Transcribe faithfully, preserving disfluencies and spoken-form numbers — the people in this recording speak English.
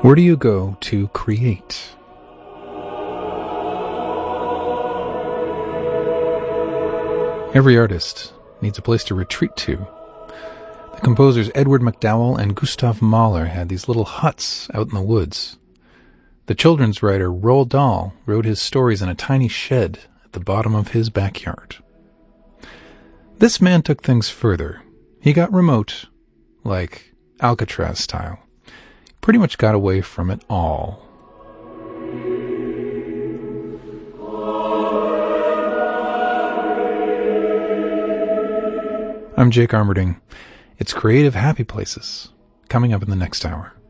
Where do you go to create? Every artist needs a place to retreat to. The composers Edward MacDowell and Gustav Mahler had these little huts out in the woods. The children's writer Roald Dahl wrote his stories in a tiny shed at the bottom of his backyard. This man took things further. He got remote, like Alcatraz style. Pretty much got away from it all. I'm Jake Armerding. It's Creative Happy Places, coming up in the next hour.